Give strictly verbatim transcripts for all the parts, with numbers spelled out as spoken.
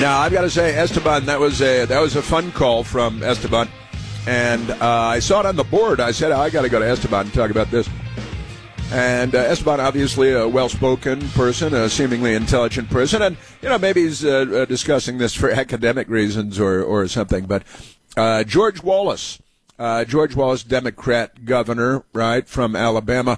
Now, I've got to say, Esteban, that was a that was a fun call from Esteban. And uh, I saw it on the board. I said, oh, I got to go to Esteban and talk about this. And uh, Esteban, obviously a well-spoken person, a seemingly intelligent person. And, you know, maybe he's uh, uh, discussing this for academic reasons or, or something. But uh, George Wallace, uh, George Wallace, Democrat governor, right, from Alabama.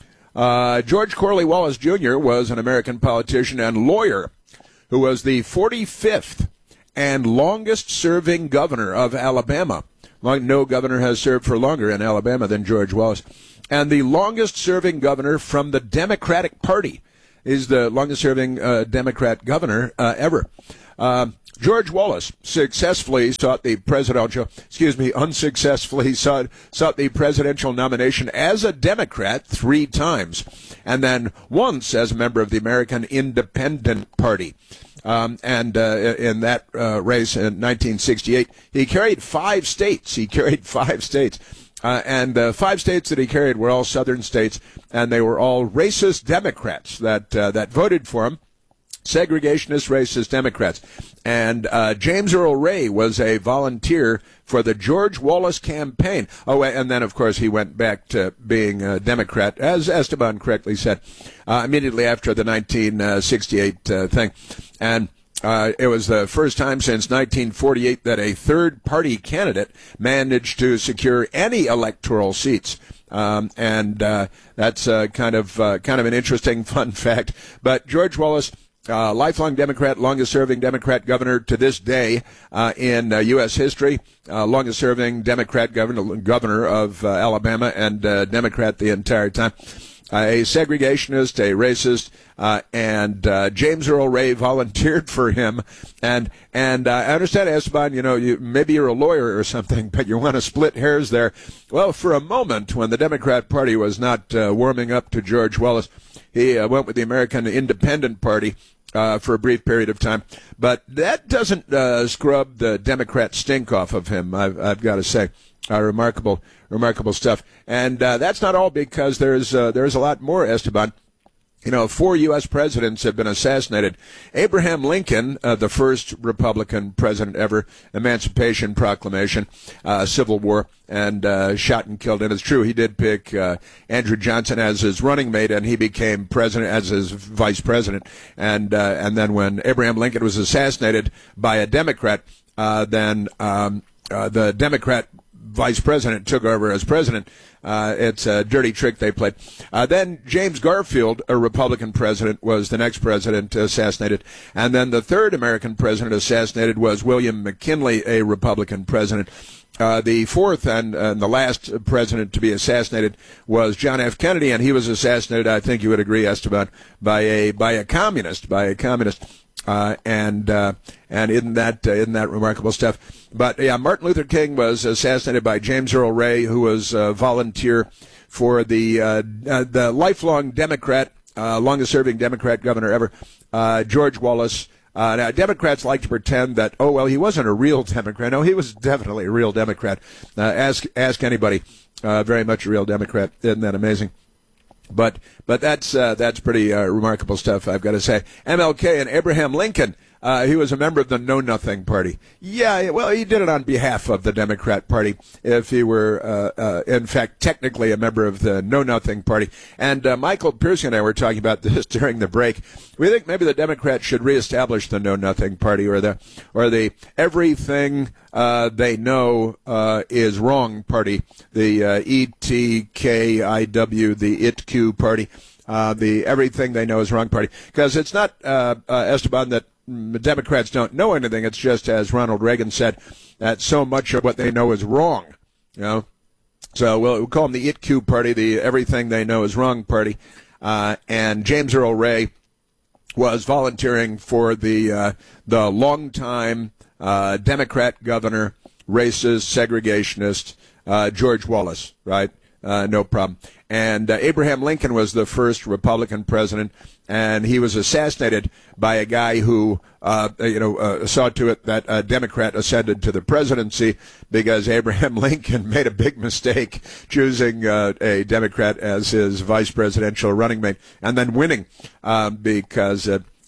Uh, George Corley Wallace Junior was an American politician and lawyer who was the forty-fifth and longest-serving governor of Alabama. Long, no governor has served for longer in Alabama than George Wallace. And the longest-serving governor from the Democratic Party is the longest-serving uh, Democrat governor uh, ever. Uh, George Wallace successfully sought the presidential, excuse me, unsuccessfully sought, sought the presidential nomination as a Democrat three times, and then once as a member of the American Independent Party. Um, and uh, in that uh, race in nineteen sixty-eight, he carried five states. He carried five states. Uh, and the five states that he carried were all southern states, and they were all racist Democrats that uh, that voted for him. Segregationist, racist Democrats. And uh, James Earl Ray was a volunteer for the George Wallace campaign. Oh, and then, of course, he went back to being a Democrat, as Esteban correctly said, uh, immediately after the nineteen sixty-eight uh, thing. And uh, it was the first time since nineteen forty-eight that a third-party candidate managed to secure any electoral seats. Um, and uh, that's uh, kind of uh, kind of an interesting fun fact. But George Wallace, Uh, lifelong Democrat, longest-serving Democrat governor to this day uh, in uh, U S history, uh, longest-serving Democrat governor, governor of uh, Alabama, and uh, Democrat the entire time. Uh, a segregationist, a racist, uh, and uh, James Earl Ray volunteered for him. And and uh, I understand, Esteban, you know, you, maybe you're a lawyer or something, but you want to split hairs there. Well, for a moment, when the Democrat Party was not uh, warming up to George Wallace, he uh, went with the American Independent Party uh, for a brief period of time. But that doesn't uh, scrub the Democrat stink off of him, I've, I've got to say. Uh, remarkable, remarkable stuff. And uh, that's not all, because there's uh, there's a lot more, Esteban. You know, four U S presidents have been assassinated. Abraham Lincoln, uh, the first Republican president ever, Emancipation Proclamation, uh, Civil War, and uh, shot and killed. And it's true, he did pick uh, Andrew Johnson as his running mate, and he became president as his vice president. And uh, and then when Abraham Lincoln was assassinated by a Democrat, uh, then um, uh, the Democrat vice president took over as president. Uh, it's a dirty trick they played. Uh, then James Garfield, a Republican president, was the next president assassinated. And then the third American president assassinated was William McKinley, a Republican president. Uh, the fourth and, and the last president to be assassinated was John F. Kennedy, and he was assassinated, I think you would agree, Esteban, by a by a communist, by a communist. Uh, and uh, and isn't that uh, isn't that remarkable stuff? But yeah, Martin Luther King was assassinated by James Earl Ray, who was a volunteer for the uh, uh, the lifelong Democrat, uh, longest-serving Democrat governor ever, uh, George Wallace. Uh, now, Democrats like to pretend that, oh well, he wasn't a real Democrat. No, he was definitely a real Democrat. Uh, ask ask anybody. Uh, very much a real Democrat. Isn't that amazing? But but that's uh, that's pretty uh, remarkable stuff, I've got to say. M L K and Abraham Lincoln, uh, he was a member of the Know Nothing Party. Yeah, well, he did it on behalf of the Democrat Party, if he were, uh, uh, in fact, technically a member of the Know Nothing Party. And uh, Michael Piercy and I were talking about this during the break. We think maybe the Democrats should reestablish the Know Nothing Party, or the or the everything uh, they know uh, is wrong party, the uh, E T K I W, the I T Q party, uh, the everything they know is wrong party. Because it's not, uh, uh, Esteban, that the Democrats don't know anything. It's just, as Ronald Reagan said, that so much of what they know is wrong. You know, so we'll, we'll call them the I T Q party, the everything they know is wrong party. Uh, and James Earl Ray was volunteering for the uh, the longtime uh, Democrat governor, racist, segregationist, uh, George Wallace, right? Uh, no problem. And uh, Abraham Lincoln was the first Republican president, and he was assassinated by a guy who, uh, you know, uh, saw to it that a Democrat ascended to the presidency, because Abraham Lincoln made a big mistake choosing uh, a Democrat as his vice presidential running mate, and then winning, um, because uh,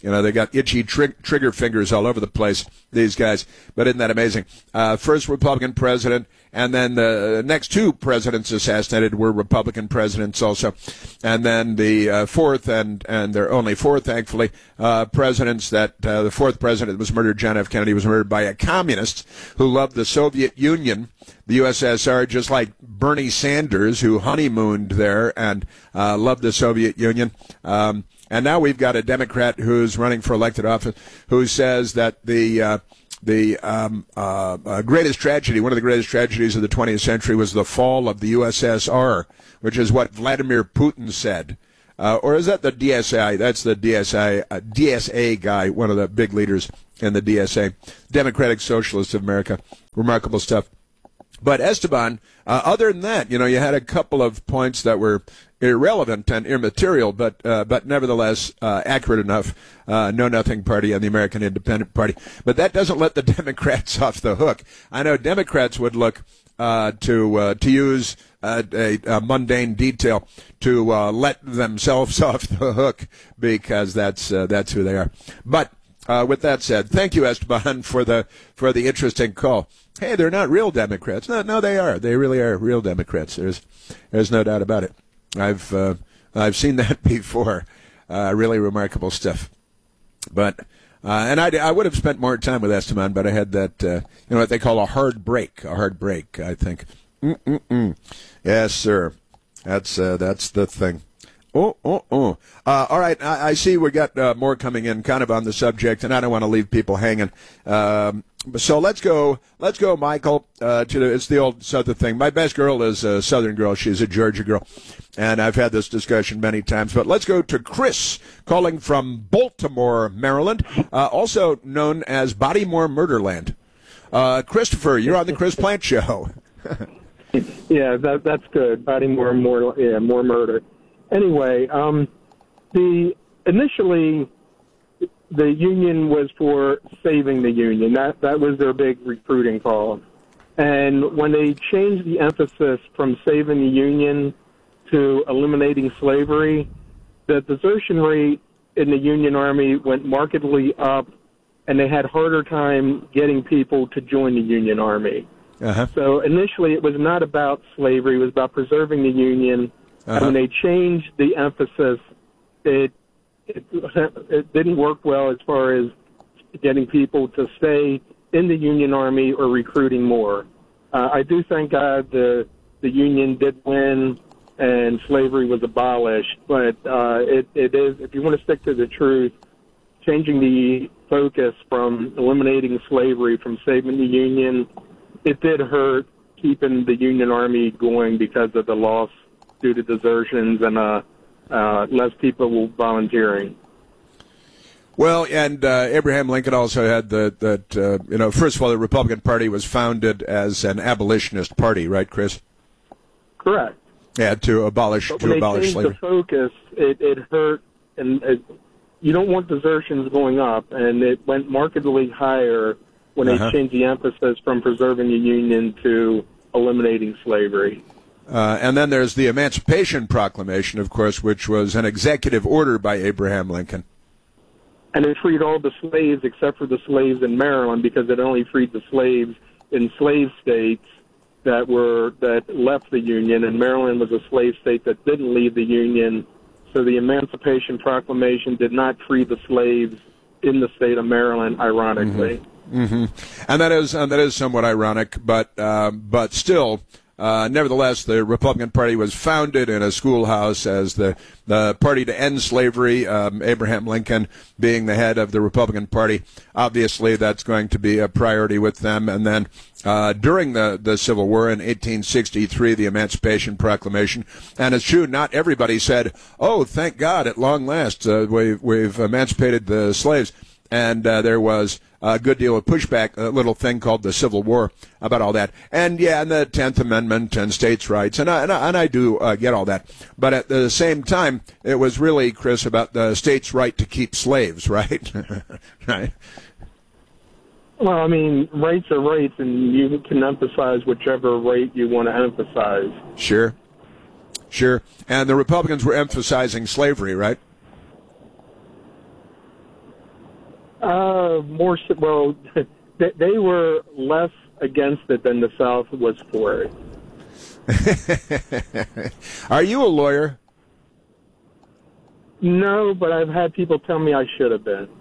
You know, they got itchy tr- trigger fingers all over the place, these guys. But isn't that amazing? Uh, first Republican president, and then the next two presidents assassinated were Republican presidents also. And then the uh, fourth, and, and there are only four, thankfully, uh, presidents that uh, the fourth president was murdered, John F. Kennedy, was murdered by a communist who loved the Soviet Union, the U S S R, just like Bernie Sanders, who honeymooned there and uh, loved the Soviet Union. Um, and now we've got a Democrat who's running for elected office who says that the uh, the um, uh, uh, greatest tragedy, one of the greatest tragedies of the twentieth century was the fall of the U S S R, which is what Vladimir Putin said. Uh, or is that the D S A? That's the D S A, uh, D S A guy, one of the big leaders in the D S A, Democratic Socialists of America. Remarkable stuff. But Esteban, uh, other than that, you know, you had a couple of points that were irrelevant and immaterial, but uh, but nevertheless uh, accurate enough. Uh, Know Nothing Party and the American Independent Party. But that doesn't let the Democrats off the hook. I know Democrats would look uh, to uh, to use uh, a, a mundane detail to uh, let themselves off the hook because that's uh, that's who they are. But uh, with that said, thank you, Esteban, for the for the interesting call. Hey, they're not real Democrats. No, no, they are. They really are real Democrats. There's, there's no doubt about it. I've, uh, I've seen that before. Uh, really remarkable stuff. But, uh, and I, I would have spent more time with Esteban, but I had that, uh, you know, what they call a hard break, a hard break, I think. Mm-mm-mm. Yes, sir. That's, uh, that's the thing. Oh, oh, oh. Uh, all right, I, I see we got uh, more coming in kind of on the subject, and I don't want to leave people hanging. Um, so let's go, let's go, Michael, uh, to the, it's the old Southern thing. My best girl is a Southern girl. She's a Georgia girl, and I've had this discussion many times. But let's go to Chris, calling from Baltimore, Maryland, uh, also known as Bodymore Murderland. Uh, Christopher, you're on the Chris Plant Show. Yeah, that, that's good. Bodymore, more, yeah, more murder. Anyway, um, the initially the union was for saving the union. That that was their big recruiting call. And when they changed the emphasis from saving the union to eliminating slavery, the desertion rate in the Union Army went markedly up, and they had harder time getting people to join the Union Army. Uh-huh. So initially it was not about slavery. It was about preserving the Union. Uh-huh. And when they changed the emphasis, it, it it didn't work well as far as getting people to stay in the Union Army or recruiting more. Uh, I do thank God the the Union did win and slavery was abolished, but uh, it, it is, if you want to stick to the truth, changing the focus from eliminating slavery, from saving the Union, it did hurt keeping the Union Army going because of the loss due to desertions and uh, uh, less people volunteering. Well, and uh, Abraham Lincoln also had the, that, uh, you know, first of all, the Republican Party was founded as an abolitionist party, right, Chris? Correct. Yeah, to abolish but to when abolish they changed slavery. The focus, it, it hurt, and it, you don't want desertions going up, and it went markedly higher when uh-huh. they changed the emphasis from preserving the Union to eliminating slavery. Uh, and then there's the Emancipation Proclamation, of course, which was an executive order by Abraham Lincoln. And it freed all the slaves except for the slaves in Maryland, because it only freed the slaves in slave states that were that left the Union, and Maryland was a slave state that didn't leave the Union. So the Emancipation Proclamation did not free the slaves in the state of Maryland, ironically. Mm-hmm. Mm-hmm. And that is and that is somewhat ironic, but uh, but still. Uh, nevertheless, the Republican Party was founded in a schoolhouse as the, the party to end slavery, um, Abraham Lincoln being the head of the Republican Party. Obviously, that's going to be a priority with them. And then uh, during the, the Civil War in eighteen sixty-three, the Emancipation Proclamation. And it's true, not everybody said, oh, thank God, at long last, uh, we've, we've emancipated the slaves. And uh, there was a good deal of pushback, a little thing called the Civil War about all that. And, yeah, and the tenth Amendment and states' rights, and I, and I, and I do uh, get all that. But at the same time, it was really, Chris, about the states' right to keep slaves, right? Right. Well, I mean, rights are rights, and you can emphasize whichever right you want to emphasize. Sure. Sure. And the Republicans were emphasizing slavery, right? Uh, more so- well, they, they were less against it than the South was for it. Are you a lawyer? No, but I've had people tell me I should have been.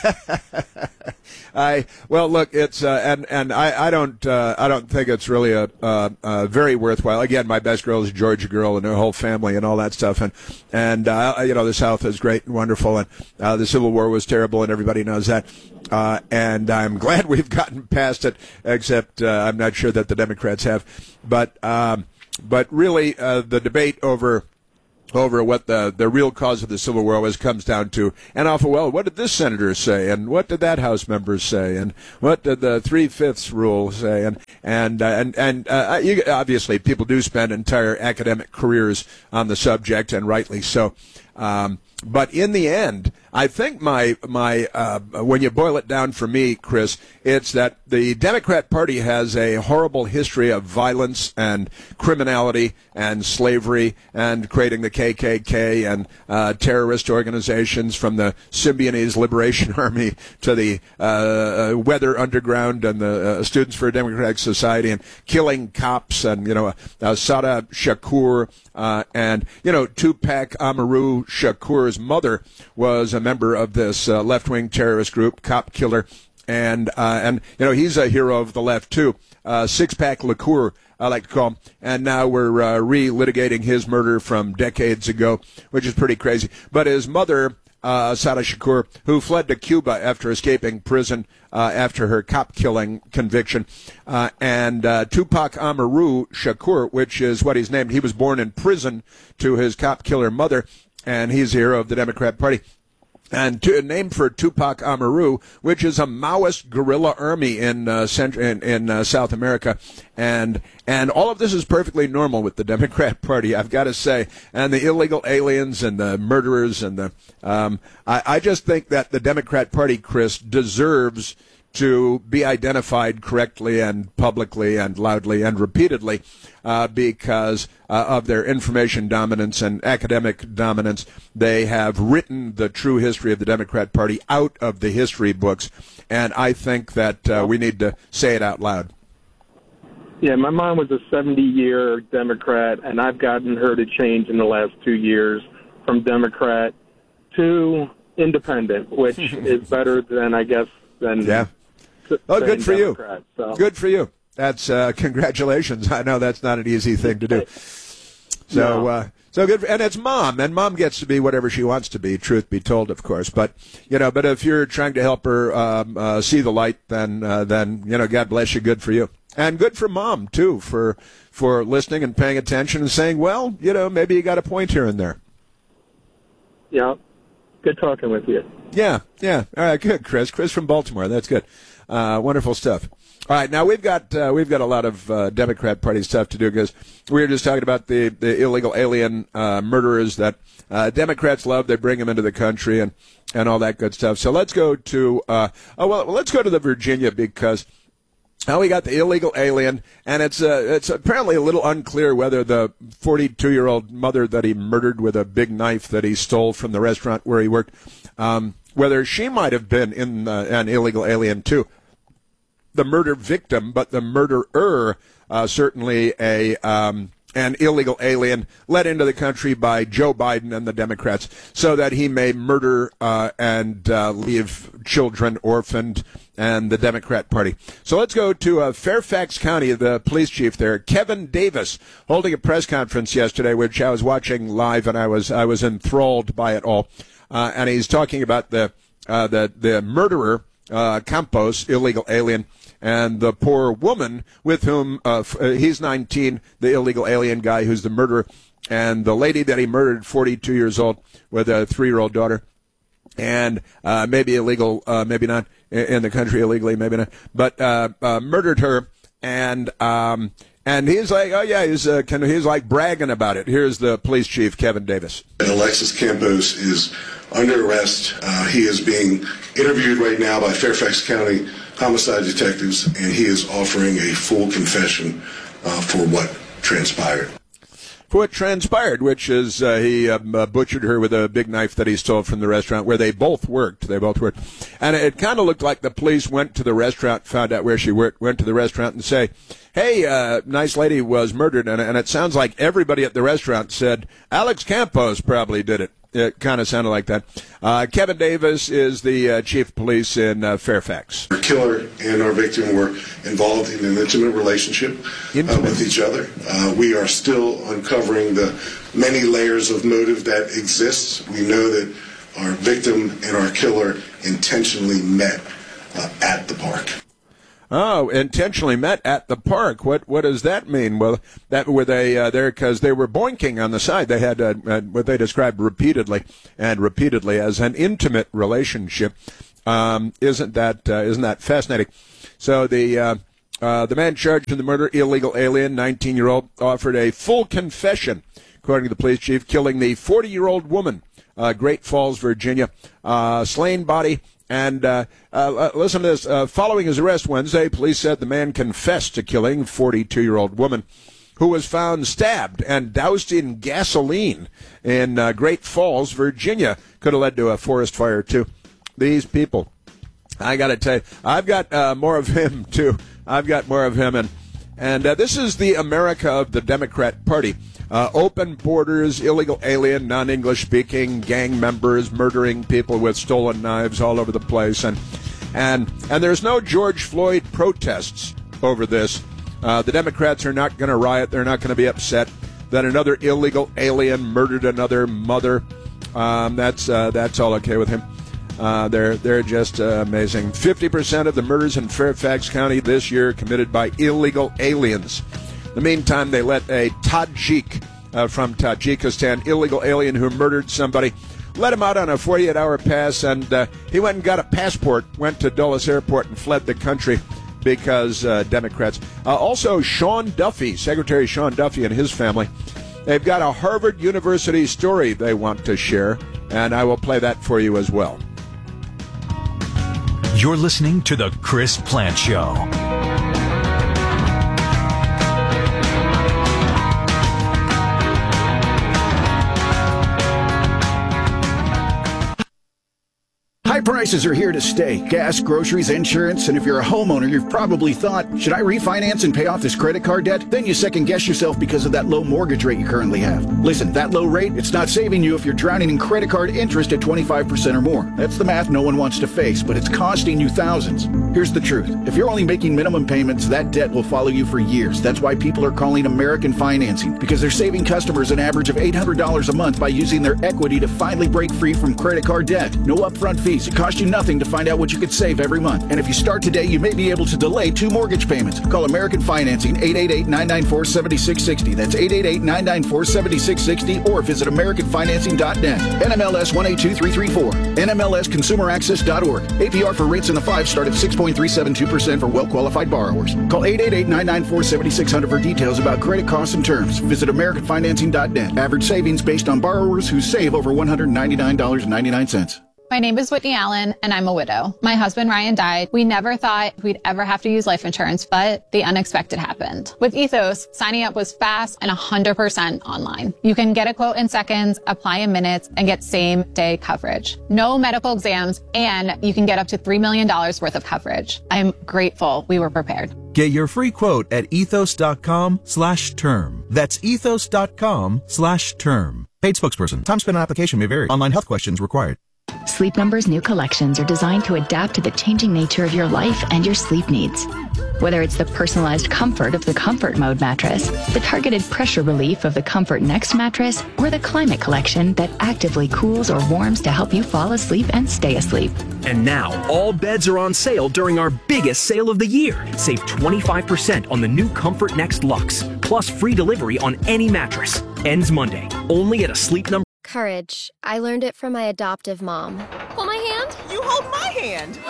I well, look, it's uh, and and I I don't uh, I don't think it's really a uh, uh, very worthwhile. Again, my best girl is a Georgia girl and her whole family and all that stuff, and and uh, you know the South is great and wonderful, and uh, the Civil War was terrible, and everybody knows that. Uh, and I'm glad we've gotten past it, except uh, I'm not sure that the Democrats have. But um, but really, uh, the debate over. over what the, the real cause of the Civil War was comes down to, and awful well, what did this senator say, and what did that House member say, and what did the three-fifths rule say, and and uh, and and uh, you, obviously people do spend entire academic careers on the subject, and rightly so. Um, but in the end, I think my my uh, when you boil it down for me, Chris, it's that the Democrat Party has a horrible history of violence and criminality and slavery and creating the K K K and uh, terrorist organizations, from the Symbionese Liberation Army to the uh, Weather Underground and the uh, Students for a Democratic Society, and killing cops, and you know uh, Sada Shakur uh, and you know Tupac Amaru Shakur's mother was a member of this uh, left-wing terrorist group, Cop Killer, and uh, and you know he's a hero of the left too. Uh, Six-Pack Liqueur, I like to call him, and now we're uh, re-litigating his murder from decades ago, which is pretty crazy. But his mother, uh, Sada Shakur, who fled to Cuba after escaping prison uh, after her cop-killing conviction, uh, and uh, Tupac Amaru Shakur, which is what he's named. He was born in prison to his cop-killer mother, and he's a hero of the Democrat Party. And to, named for Tupac Amaru, which is a Maoist guerrilla army in uh, Central, in, in uh, South America, and and all of this is perfectly normal with the Democrat Party, I've got to say. And the illegal aliens and the murderers and the um, I, I just think that the Democrat Party, Chris, deserves to be identified correctly and publicly and loudly and repeatedly uh, because uh, of their information dominance and academic dominance. They have written the true history of the Democrat Party out of the history books, and I think that uh, we need to say it out loud. Yeah, my mom was a seventy-year Democrat, and I've gotten her to change in the last two years from Democrat to independent, which is better than, I guess, than... Yeah. Oh, good for you. So. Good for you. That's uh, congratulations. I know that's not an easy thing to do. So, no. uh, so good. For, and it's mom, and mom gets to be whatever she wants to be. Truth be told, of course. But you know, but if you're trying to help her um, uh, see the light, then uh, then you know, God bless you. Good for you, and good for mom too for for listening and paying attention and saying, well, you know, maybe you got a point here and there. Yeah. Good talking with you. Yeah, yeah. All right, good, Chris. Chris from Baltimore. That's good. Uh, wonderful stuff. All right, now we've got uh, we've got a lot of uh, Democrat Party stuff to do because we were just talking about the, the illegal alien uh, murderers that uh, Democrats love. They bring them into the country and, and all that good stuff. So let's go to uh, oh well, let's go to the Virginia because now we got the illegal alien, and it's uh, it's apparently a little unclear whether the forty-two-year-old mother that he murdered with a big knife that he stole from the restaurant where he worked, um, whether she might have been in uh, an illegal alien too. The murder victim, but the murderer, uh, certainly a um, an illegal alien let into the country by Joe Biden and the Democrats so that he may murder uh, and uh, leave children orphaned and the Democrat Party. So let's go to uh, Fairfax County, the police chief there, Kevin Davis, holding a press conference yesterday, which I was watching live, and I was I was enthralled by it all. Uh, and he's talking about the uh, the the murderer, uh, Campos, illegal alien, and the poor woman with whom uh, f- uh, he's nineteen, the illegal alien guy who's the murderer, and the lady that he murdered, forty-two years old, with a three-year-old daughter, and uh, maybe illegal, uh, maybe not in the country illegally, maybe not, but uh, uh, murdered her, and um, and he's like, oh yeah, he's uh, kind of, he's like bragging about it. Here's the police chief, Kevin Davis. Alexis Campos is under arrest. Uh, he is being interviewed right now by Fairfax County homicide detectives, and he is offering a full confession uh, for what transpired. for what transpired, which is uh, he um, uh, butchered her with a big knife that he stole from the restaurant where they both worked. They both worked. And it kind of looked like the police went to the restaurant, found out where she worked, went to the restaurant and say, hey, uh, nice lady was murdered. And, and it sounds like everybody at the restaurant said, Alex Campos probably did it. It kind of sounded like that. Uh, Kevin Davis is the uh, chief of police in uh, Fairfax. Our killer and our victim were involved in an intimate relationship intimate. Uh, with each other. Uh, we are still uncovering the many layers of motive that exist. We know that our victim and our killer intentionally met uh, at the park. Oh, intentionally met at the park. What what does that mean? Well, that were they uh, there because they were boinking on the side. They had uh, uh, what they described repeatedly and repeatedly as an intimate relationship. Um, isn't that uh, isn't that fascinating? So the uh, uh, the man charged in the murder, illegal alien, nineteen-year-old, offered a full confession, according to the police chief, killing the forty-year-old woman, uh, Great Falls, Virginia, uh, slain body. And uh, uh, listen to this. Uh, following his arrest Wednesday, police said the man confessed to killing forty-two-year-old woman who was found stabbed and doused in gasoline in uh, Great Falls, Virginia. Could have led to a forest fire, too. These people, I got to tell you, I've got uh, more of him, too. I've got more of him. And, and uh, this is the America of the Democrat Party. Uh, open borders, illegal alien, non-English speaking, gang members murdering people with stolen knives all over the place. And and and there's no George Floyd protests over this. Uh, the Democrats are not going to riot. They're not going to be upset that another illegal alien murdered another mother. Um, that's uh, that's all okay with him. Uh, they're they're just uh, amazing. fifty percent of the murders in Fairfax County this year committed by illegal aliens. In the meantime, they let a Tajik uh, from Tajikistan, illegal alien who murdered somebody, let him out on a forty-eight hour pass, and uh, he went and got a passport, went to Dulles Airport and fled the country because uh, Democrats. Uh, also, Sean Duffy, Secretary Sean Duffy and his family, they've got a Harvard University story they want to share, and I will play that for you as well. You're listening to The Chris Plante Show. High prices are here to stay. Gas, groceries, insurance, and if you're a homeowner, you've probably thought, should I refinance and pay off this credit card debt? Then you second guess yourself because of that low mortgage rate you currently have. Listen, that low rate, it's not saving you if you're drowning in credit card interest at twenty-five percent or more. That's the math no one wants to face, but it's costing you thousands. Here's the truth. If you're only making minimum payments, that debt will follow you for years. That's why people are calling American Financing, because they're saving customers an average of eight hundred dollars a month by using their equity to finally break free from credit card debt. No upfront fees. It costs you nothing to find out what you could save every month. And if you start today, you may be able to delay two mortgage payments. Call American Financing, eight eight eight, nine nine four, seven six six zero. That's eight eight eight, nine nine four, seven six six zero, or visit American Financing dot net. N M L S one eight two three three four. N M L S consumer access dot org. A P R for rates in the five start at six point three seven two percent for well-qualified borrowers. Call eight eight eight, nine nine four, seven six zero zero for details about credit costs and terms. Visit American Financing dot net. Average savings based on borrowers who save over one hundred ninety-nine dollars and ninety-nine cents. My name is Whitney Allen, and I'm a widow. My husband, Ryan, died. We never thought we'd ever have to use life insurance, but the unexpected happened. With Ethos, signing up was fast and one hundred percent online. You can get a quote in seconds, apply in minutes, and get same-day coverage. No medical exams, and you can get up to three million dollars worth of coverage. I'm grateful we were prepared. Get your free quote at ethos.com slash term. That's ethos.com slash term. Paid spokesperson. Time spent on application may vary. Online health questions required. Sleep Number's new collections are designed to adapt to the changing nature of your life and your sleep needs. Whether it's the personalized comfort of the Comfort Mode mattress, the targeted pressure relief of the Comfort Next mattress, or the Climate Collection that actively cools or warms to help you fall asleep and stay asleep. And now, all beds are on sale during our biggest sale of the year. Save twenty-five percent on the new Comfort Next Luxe, plus free delivery on any mattress. Ends Monday, only at a Sleep Number. Courage. I learned it from my adoptive mom. Hold my hand. You hold my hand.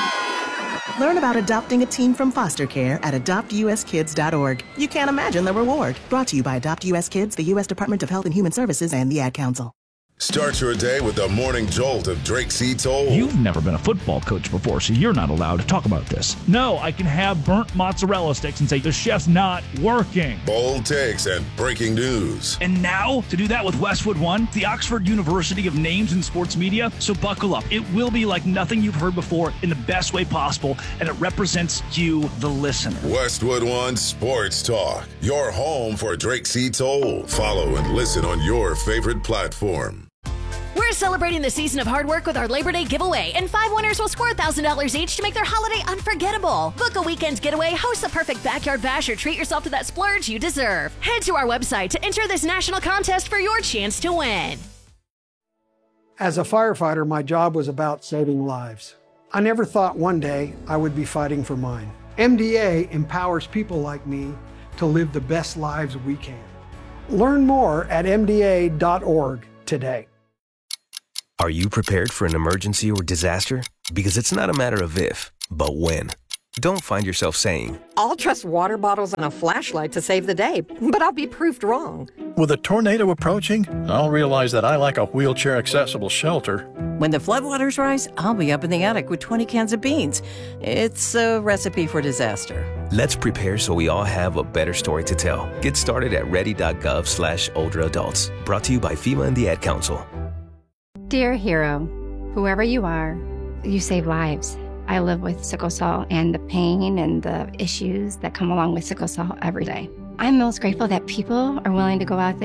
Learn about adopting a teen from foster care at adopt u s kids dot org. You can't imagine the reward. Brought to you by Adopt U S Kids, the U S Department of Health and Human Services, and the Ad Council. Start your day with the morning jolt of Drake C. Toll. You've never been a football coach before, so you're not allowed to talk about this. No, I can have burnt mozzarella sticks and say the chef's not working. Bold takes and breaking news. And now, to do that with Westwood One, the Oxford University of Names in Sports Media. So buckle up. It will be like nothing you've heard before in the best way possible, and it represents you, the listener. Westwood One Sports Talk, your home for Drake C. Toll. Follow and listen on your favorite platform. We're celebrating the season of hard work with our Labor Day giveaway, and five winners will score one thousand dollars each to make their holiday unforgettable. Book a weekend getaway, host the perfect backyard bash, or treat yourself to that splurge you deserve. Head to our website to enter this national contest for your chance to win. As a firefighter, my job was about saving lives. I never thought one day I would be fighting for mine. M D A empowers people like me to live the best lives we can. Learn more at M D A dot org today. Are you prepared for an emergency or disaster? Because it's not a matter of if, but when. Don't find yourself saying, I'll trust water bottles and a flashlight to save the day, but I'll be proved wrong. With a tornado approaching, I'll realize that I lack a wheelchair-accessible shelter. When the floodwaters rise, I'll be up in the attic with twenty cans of beans. It's a recipe for disaster. Let's prepare so we all have a better story to tell. Get started at ready.gov slash older adults. Brought to you by FEMA and the Ad Council. Dear hero, whoever you are, you save lives. I live with sickle cell and the pain and the issues that come along with sickle cell every day. I'm most grateful that people are willing to go out there